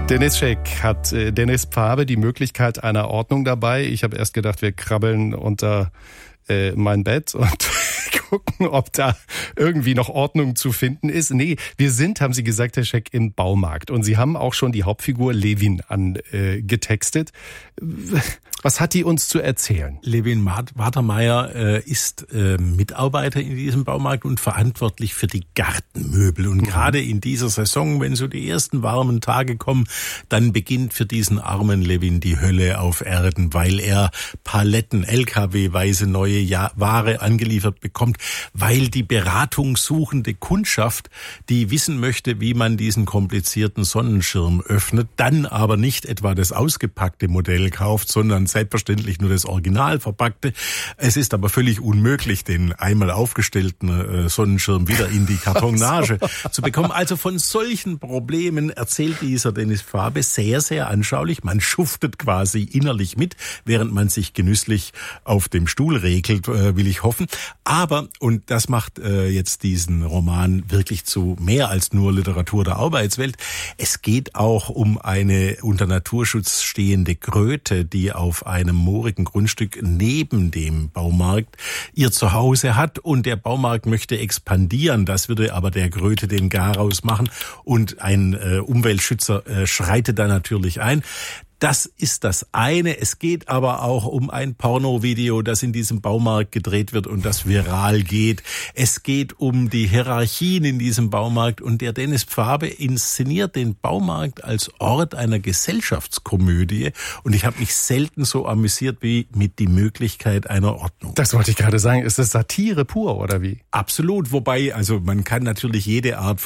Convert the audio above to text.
Dennis Scheck hat Dennis Pfaabe die Möglichkeit einer Ordnung dabei. Ich habe erst gedacht, wir krabbeln unter mein Bett und gucken, ob da irgendwie noch Ordnung zu finden ist. Nee, wir sind, haben Sie gesagt, Herr Scheck, im Baumarkt. Und Sie haben auch schon die Hauptfigur Levin angetextet. Was hat die uns zu erzählen? Levin Watermeier ist Mitarbeiter in diesem Baumarkt und verantwortlich für die Gartenmöbel. Und gerade in dieser Saison, wenn so die ersten warmen Tage kommen, dann beginnt für diesen armen Levin die Hölle auf Erden, weil er Paletten, LKW-weise neue Ware angeliefert bekommt, weil die beratungssuchende Kundschaft, die wissen möchte, wie man diesen komplizierten Sonnenschirm öffnet, dann aber nicht etwa das ausgepackte Modell kauft, sondern selbstverständlich nur das Original verpackte. Es ist aber völlig unmöglich, den einmal aufgestellten Sonnenschirm wieder in die Kartonage zu bekommen. Also von solchen Problemen erzählt dieser Dennis Pfaabe sehr, sehr anschaulich. Man schuftet quasi innerlich mit, während man sich genüsslich auf dem Stuhl regelt, will ich hoffen. Aber, und das macht jetzt diesen Roman wirklich zu mehr als nur Literatur der Arbeitswelt, es geht auch um eine unter Naturschutz stehende Kröte, die auf einem moorigen Grundstück neben dem Baumarkt ihr Zuhause hat, und der Baumarkt möchte expandieren. Das würde aber der Kröte den Garaus machen, und ein Umweltschützer schreitet da natürlich ein. Das ist das eine. Es geht aber auch um ein Pornovideo, das in diesem Baumarkt gedreht wird und das viral geht. Es geht um die Hierarchien in diesem Baumarkt, und der Dennis Pfaabe inszeniert den Baumarkt als Ort einer Gesellschaftskomödie, und ich habe mich selten so amüsiert wie mit Die Möglichkeit einer Ordnung. Das wollte ich gerade sagen. Ist das Satire pur oder wie? Absolut, wobei, also man kann natürlich jede Art